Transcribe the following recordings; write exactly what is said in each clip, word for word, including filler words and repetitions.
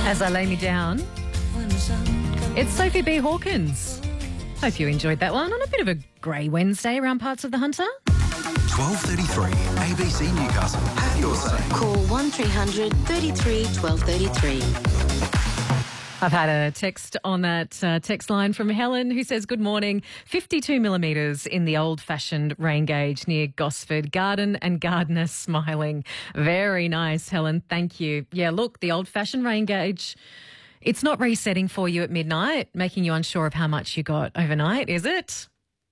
As I lay me down, it's Sophie B. Hawkins. Hope you enjoyed that one on a bit of a grey Wednesday around parts of the Hunter. twelve thirty-three A B C Newcastle. Have your say. Call one three hundred thirty-three twelve thirty-three. I've had a text on that uh, text line from Helen who says, good morning, fifty-two millimetres in the old-fashioned rain gauge near Gosford. Garden and gardener smiling. Very nice, Helen. Thank you. Yeah, look, the old-fashioned rain gauge, it's not resetting for you at midnight, making you unsure of how much you got overnight, is it?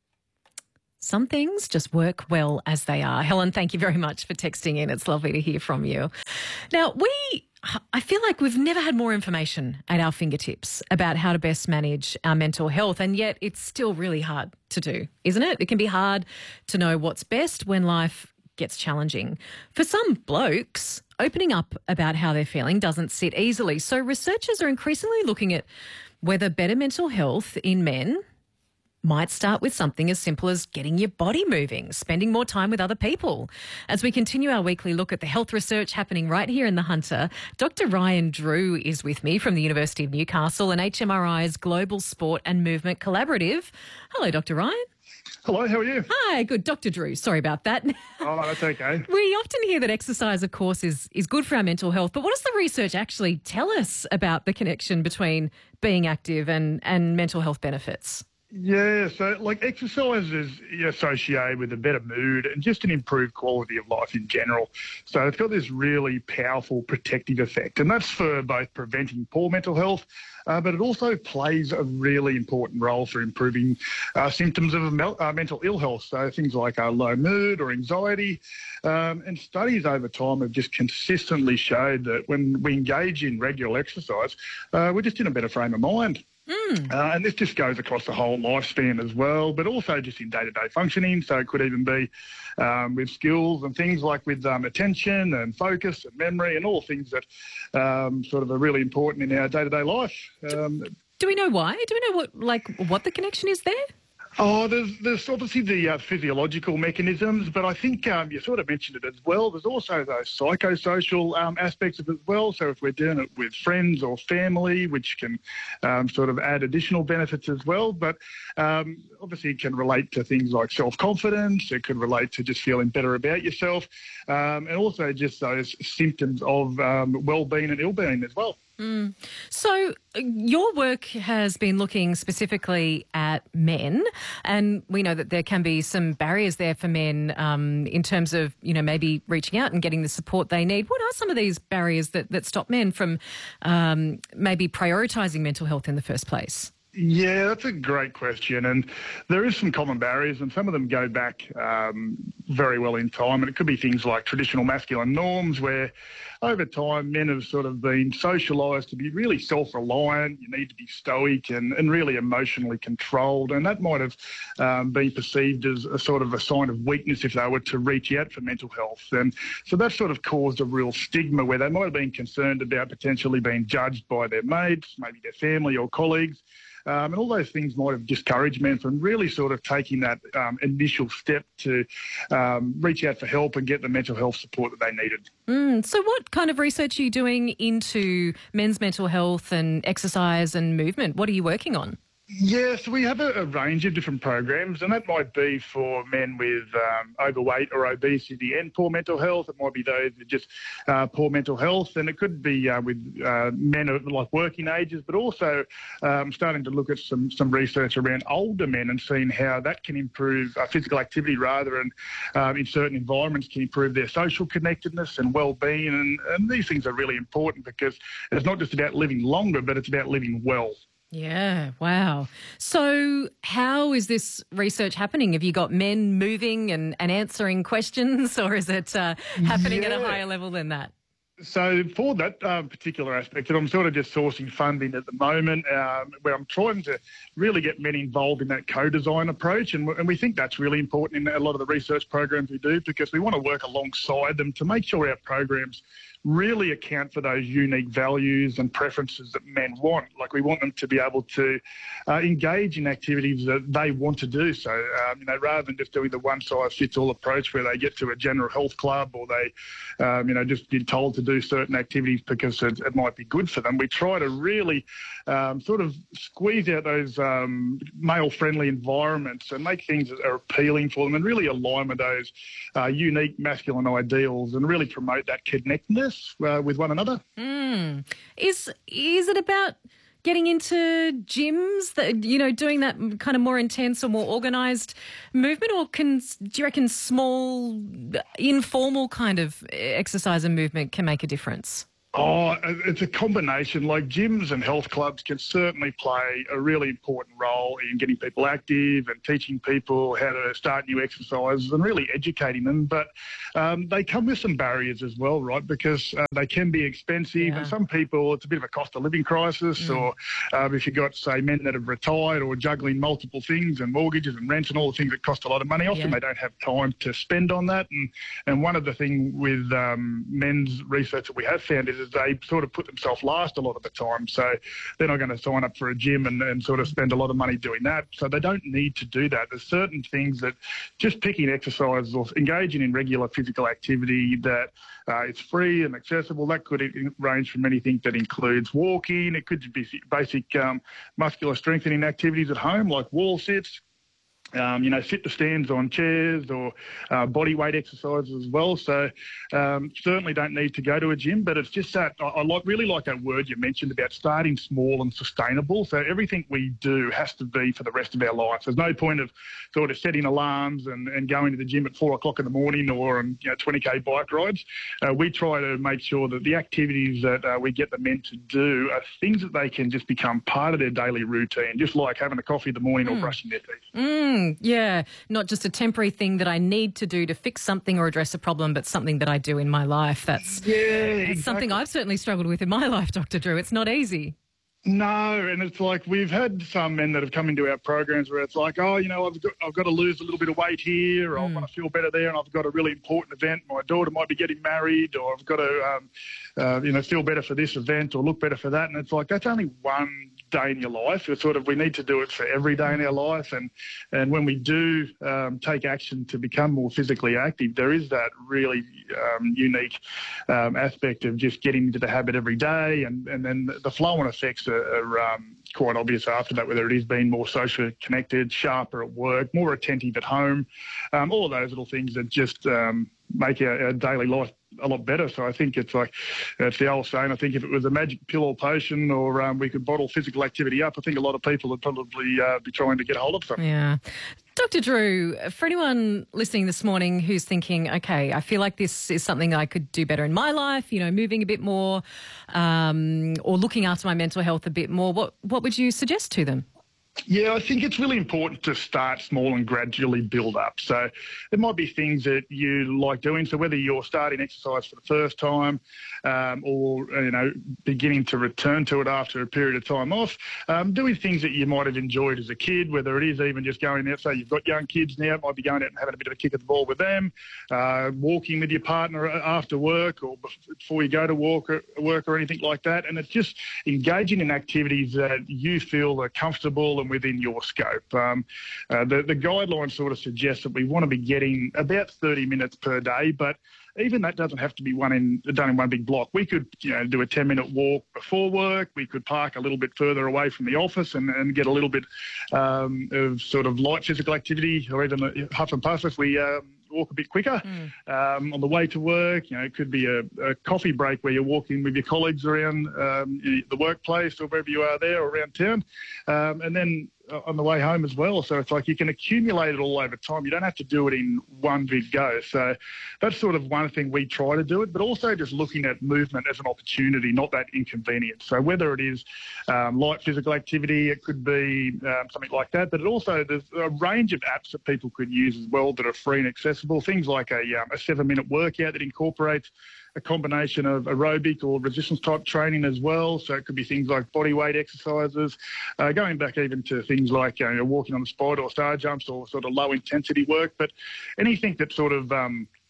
Some things just work well as they are. Helen, thank you very much for texting in. It's lovely to hear from you. Now, we... I feel like we've never had more information at our fingertips about how to best manage our mental health, and yet it's still really hard to do, isn't it? It can be hard to know what's best when life gets challenging. For some blokes, opening up about how they're feeling doesn't sit easily. So researchers are increasingly looking at whether better mental health in men might start with something as simple as getting your body moving, spending more time with other people. As we continue our weekly look at the health research happening right here in the Hunter, Doctor Ryan Drew is with me from the University of Newcastle and H M R I's Global Sport and Movement Collaborative. Hello, Doctor Ryan. Hello, how are you? Hi, good. Doctor Drew, sorry about that. Oh, that's okay. We often hear that exercise, of course, is, is good for our mental health, but what does the research actually tell us about the connection between being active and, and mental health benefits? Yeah, so like exercise is associated with a better mood and just an improved quality of life in general. So it's got this really powerful protective effect, and that's for both preventing poor mental health, uh, but it also plays a really important role for improving uh, symptoms of mel- uh, mental ill health. So things like uh, low mood or anxiety. Um, and studies over time have just consistently showed that when we engage in regular exercise, uh, we're just in a better frame of mind. Mm. Uh, and this just goes across the whole lifespan as well, but also just in day-to-day functioning. So it could even be um, with skills and things like with um, attention and focus and memory and all things that um, sort of are really important in our day-to-day life. Um, Do we know why? Do we know what, like, what the connection is there? Oh, there's there's obviously the uh, physiological mechanisms, but I think um, you sort of mentioned it as well. There's also those psychosocial um, aspects of it as well. So if we're doing it with friends or family, which can um, sort of add additional benefits as well. But um, obviously it can relate to things like self-confidence. It could relate to just feeling better about yourself, um, and also just those symptoms of um, well-being and ill-being as well. Mm. So your work has been looking specifically at men, and we know that there can be some barriers there for men um, in terms of, you know, maybe reaching out and getting the support they need. What are some of these barriers that, that stop men from um, maybe prioritising mental health in the first place? Yeah, that's a great question. And there is some common barriers, and some of them go back um, very well in time. And it could be things like traditional masculine norms where over time men have sort of been socialised to be really self-reliant. You need to be stoic and, and really emotionally controlled. And that might have um, been perceived as a sort of a sign of weakness if they were to reach out for mental health. And so that sort of caused a real stigma where they might have been concerned about potentially being judged by their mates, maybe their family or colleagues. Um, and all those things might have discouraged men from really sort of taking that um, initial step to um, reach out for help and get the mental health support that they needed. Mm, so what kind of research are you doing into men's mental health and exercise and movement? What are you working on? Yes, we have a, a range of different programs, and that might be for men with um, overweight or obesity and poor mental health. It might be those with just uh, poor mental health, and it could be uh, with uh, men of like working ages, but also um, starting to look at some, some research around older men and seeing how that can improve uh, physical activity rather and um, in certain environments can improve their social connectedness and well-being. And, and these things are really important because it's not just about living longer, but it's about living well. Yeah, wow. So how is this research happening? Have you got men moving and, and answering questions, or is it uh, happening yeah. at a higher level than that? So for that um, particular aspect, and I'm sort of just sourcing funding at the moment, um, where I'm trying to really get men involved in that co-design approach, and, and we think that's really important in a lot of the research programs we do because we want to work alongside them to make sure our programs really account for those unique values and preferences that men want. Like we want them to be able to uh, engage in activities that they want to do. So, um, you know, rather than just doing the one-size-fits-all approach where they get to a general health club or they, um, you know, just be told to do certain activities because it, it might be good for them, we try to really um, sort of squeeze out those um, male-friendly environments and make things that are appealing for them and really align with those uh, unique masculine ideals and really promote that connectedness uh, with one another. Mm. Is is it about getting into gyms, that, you know, doing that kind of more intense or more organised movement, or can do you reckon small, informal kind of exercise and movement can make a difference? Oh, it's a combination. Like gyms and health clubs can certainly play a really important role in getting people active and teaching people how to start new exercises and really educating them. But um, they come with some barriers as well, right? Because uh, they can be expensive, Yeah. and some people, it's a bit of a cost of living crisis. Mm. Or um, if you've got, say, men that have retired or juggling multiple things and mortgages and rent and all the things that cost a lot of money, often Yeah. they don't have time to spend on that. And and one of the things with um, men's research that we have found is they sort of put themselves last a lot of the time. So they're not going to sign up for a gym and, and sort of spend a lot of money doing that. So they don't need to do that. There's certain things that just picking exercises or engaging in regular physical activity that uh, it's free and accessible. That could range from anything that includes walking. It could be basic um, muscular strengthening activities at home like wall sits. Um, you know, sit to stands on chairs or uh, body weight exercises as well. So um, certainly don't need to go to a gym, but it's just that I, I like, really like that word you mentioned about starting small and sustainable. So everything we do has to be for the rest of our lives. There's no point of sort of setting alarms and, and going to the gym at four o'clock in the morning or on, you know, twenty K bike rides. Uh, we try to make sure that the activities that uh, we get the men to do are things that they can just become part of their daily routine, just like having a coffee in the morning mm. or brushing their teeth. Mm. Yeah, not just a temporary thing that I need to do to fix something or address a problem, but something that I do in my life. That's, yeah, that's exactly. something I've certainly struggled with in my life, Doctor Drew. It's not easy. No, and it's like we've had some men that have come into our programs where it's like, oh, you know, I've got, I've got to lose a little bit of weight here, or mm. I want to feel better there, and I've got a really important event. My daughter might be getting married, or I've got to, um, uh, you know, feel better for this event or look better for that. And it's like that's only one day in your life. It's sort of we need to do it for every day in our life, and and when we do um, take action to become more physically active, there is that really um, unique um, aspect of just getting into the habit every day, and and then the flow-on effects are, are um, quite obvious after that, whether it is being more socially connected, sharper at work, more attentive at home, um, all of those little things that just um, make our, our daily life a lot better. So I think it's like, it's the old saying, I think if it was a magic pill or potion or um, we could bottle physical activity up, I think a lot of people would probably uh, be trying to get a hold of something. Yeah. Doctor Drew, for anyone listening this morning who's thinking, okay, I feel like this is something I could do better in my life, you know, moving a bit more um, or looking after my mental health a bit more, what, what would you suggest to them? Yeah, I think it's really important to start small and gradually build up. So there might be things that you like doing. So whether you're starting exercise for the first time um, or, you know, beginning to return to it after a period of time off, um, doing things that you might have enjoyed as a kid, whether it is even just going out, say you've got young kids now, it might be going out and having a bit of a kick at the ball with them, uh, walking with your partner after work or before you go to walk or, work or anything like that. And it's just engaging in activities that you feel are comfortable and within your scope. Um, uh, the, the guidelines sort of suggest that we want to be getting about thirty minutes per day, but even that doesn't have to be one in, done in one big block. We could, you know, do a ten-minute walk before work. We could park a little bit further away from the office and, and get a little bit um, of sort of light physical activity, or even a huff and puff if we um, walk a bit quicker mm. um, on the way to work. You know, it could be a, a coffee break where you're walking with your colleagues around um, the workplace or wherever you are there or around town, um, and then on the way home as well. So it's like you can accumulate it all over time. You don't have to do it in one big go. So that's sort of one thing we try to do it, but also just looking at movement as an opportunity, not that inconvenience. So whether it is um, light physical activity, it could be um, something like that, but it also there's a range of apps that people could use as well that are free and accessible. Things like a, um, a seven-minute workout that incorporates a combination of aerobic or resistance type training as well. So it could be things like body weight exercises, uh, going back even to things like you know, walking on the spot or star jumps or sort of low intensity work. But anything that sort of um,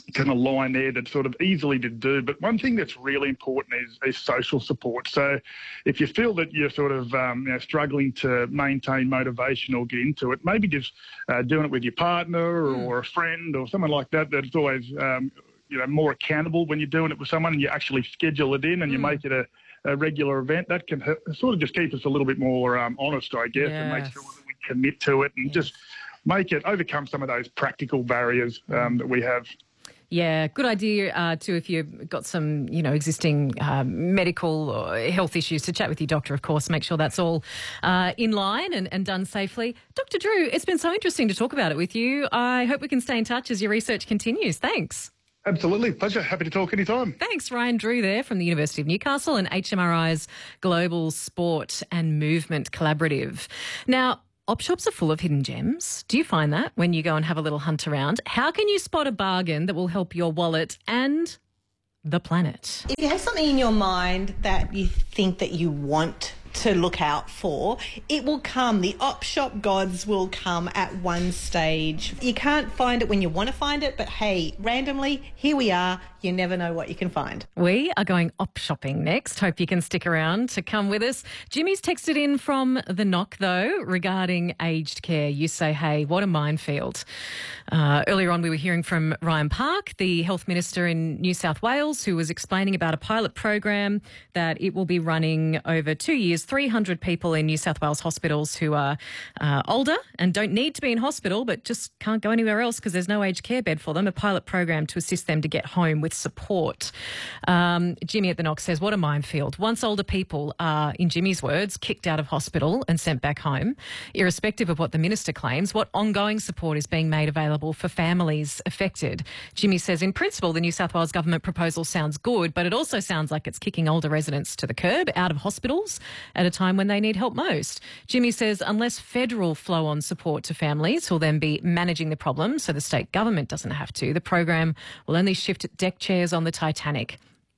kind of line there that's sort of easily to do. But one thing that's really important is, is social support. So if you feel that you're sort of um, you know, struggling to maintain motivation or get into it, maybe just uh, doing it with your partner or, mm. or a friend or someone like that, that's always um, you know, more accountable when you're doing it with someone and you actually schedule it in and mm. you make it a, a regular event. That can sort of just keep us a little bit more um, honest, I guess, yes. and make sure that we commit to it and yes. just make it, overcome some of those practical barriers um, that we have. Yeah, good idea uh, too if you've got some, you know, existing uh, medical or health issues to chat with your doctor, of course, make sure that's all uh, in line and, and done safely. Doctor Drew, it's been so interesting to talk about it with you. I hope we can stay in touch as your research continues. Thanks. Absolutely. Pleasure. Happy to talk anytime. Thanks, Ryan Drew there from the University of Newcastle and H M R I's Global Sport and Movement Collaborative. Now, op shops are full of hidden gems. Do you find that when you go and have a little hunt around? How can you spot a bargain that will help your wallet and the planet? If you have something in your mind that you think that you want to look out for, it will come. The op shop gods will come at one stage. You can't find it when you want to find it, but hey, randomly, here we are. You never know what you can find. We are going op shopping next. Hope you can stick around to come with us. Jimmy's texted in from the knock, though, regarding aged care. You say, hey, what a minefield. Uh, earlier on, we were hearing from Ryan Park, the Health Minister in New South Wales, who was explaining about a pilot program that it will be running over two years, three hundred people in New South Wales hospitals who are uh, older and don't need to be in hospital but just can't go anywhere else because there's no aged care bed for them, a pilot program to assist them to get home with support. Um, Jimmy at the Knock says, what a minefield. Once older people are, in Jimmy's words, kicked out of hospital and sent back home, irrespective of what the minister claims, what ongoing support is being made available for families affected? Jimmy says, in principle, the New South Wales government proposal sounds good, but it also sounds like it's kicking older residents to the curb, out of hospitals, at a time when they need help most. Jimmy says, unless federal flow-on support to families who'll then be managing the problem so the state government doesn't have to, the program will only shift deck chairs on the Titanic.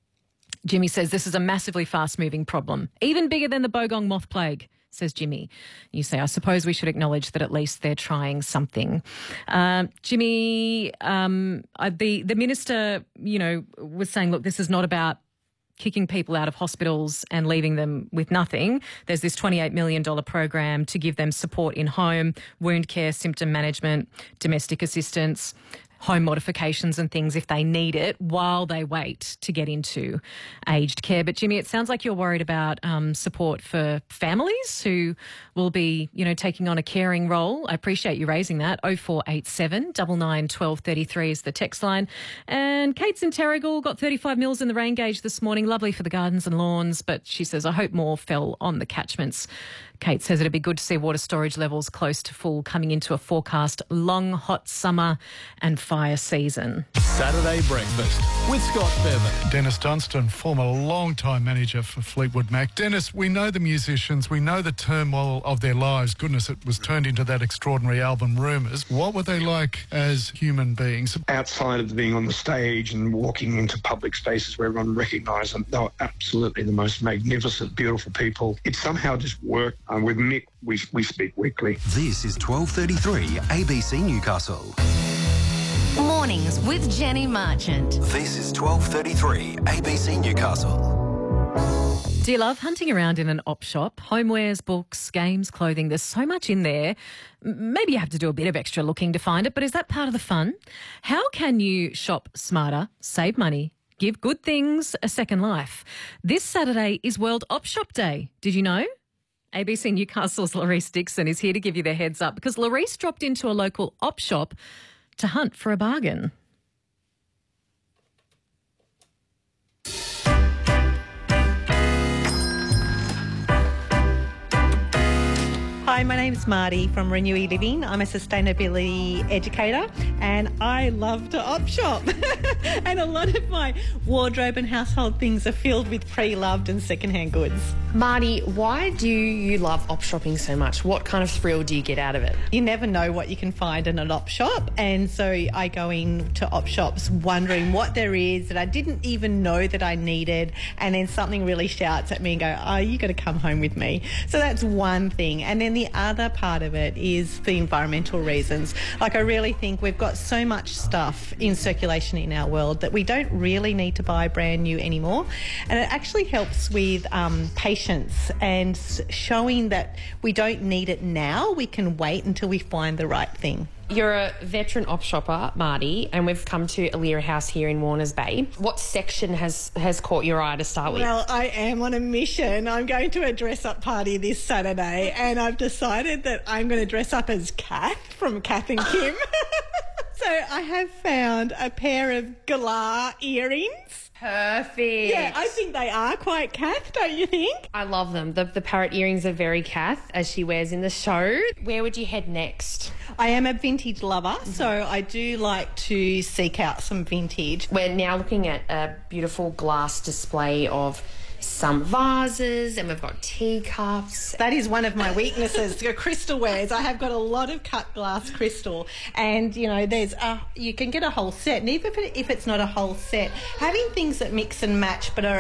Jimmy says this is a massively fast-moving problem, even bigger than the Bogong moth plague, says Jimmy. You say, I suppose we should acknowledge that at least they're trying something. Uh, Jimmy, um, uh, the, the minister, you know, was saying, look, this is not about kicking people out of hospitals and leaving them with nothing. There's this twenty-eight million dollars program to give them support in home, wound care, symptom management, domestic assistance, home modifications and things if they need it while they wait to get into aged care. But Jimmy, it sounds like you're worried about um, support for families who will be, you know, taking on a caring role. I appreciate you raising that. oh four eight seven, nine nine, one two three three is the text line. And Kate's in Terrigal, got thirty-five mils in the rain gauge this morning. Lovely for the gardens and lawns, but she says, I hope more fell on the catchments. Kate says it'd be good to see water storage levels close to full coming into a forecast long, hot summer and fire season. Saturday Breakfast with Scott Bevan. Dennis Dunstan, former long-time manager for Fleetwood Mac. Dennis, we know the musicians, we know the turmoil of their lives. Goodness, it was turned into that extraordinary album, Rumours. What were they like as human beings? Outside of being on the stage and walking into public spaces where everyone recognised them, they were absolutely the most magnificent, beautiful people. It somehow just worked. Um, with Mick, we, we speak weekly. This is twelve thirty-three A B C Newcastle. Mornings with Jenny Marchant. This is twelve thirty-three A B C Newcastle. Do you love hunting around in an op shop? Homewares, books, games, clothing, there's so much in there. Maybe you have to do a bit of extra looking to find it, but is that part of the fun? How can you shop smarter, save money, give good things a second life? This Saturday is World Op Shop Day. Did you know? A B C Newcastle's Laurice Dixon is here to give you the heads up because Laurice dropped into a local op shop to hunt for a bargain. Hi, my name's Marty from Renewy Living. I'm a sustainability educator and I love to op shop. And a lot of my wardrobe and household things are filled with pre-loved and secondhand goods. Marty, why do you love op shopping so much? What kind of thrill do you get out of it? You never know what you can find in an op shop, and so I go into op shops wondering what there is that I didn't even know that I needed, and then something really shouts at me and go, oh, you got to come home with me. So that's one thing. And then the the other part of it is the environmental reasons. Like, I really think we've got so much stuff in circulation in our world that we don't really need to buy brand new anymore. And it actually helps with um, patience and showing that we don't need it now. We can wait until we find the right thing. You're a veteran op shopper, Marty, and we've come to Alira House here in Warners Bay. What section has, has caught your eye to start with? Well, I am on a mission. I'm going to a dress-up party this Saturday, and I've decided that I'm going to dress up as Kath from Kath and Kim. So I have found a pair of galah earrings. Perfect. Yeah, I think they are quite Kath, don't you think? I love them. The, the parrot earrings are very Kath, as she wears in the show. Where would you head next? I am a vintage lover, mm-hmm. so I do like to seek out some vintage. We're now looking at a beautiful glass display of some vases, and we've got teacups. That is one of my weaknesses, crystal wares. I have got a lot of cut glass crystal, and you know, there's a, you can get a whole set, and even if, it, if it's not a whole set, having things that mix and match but are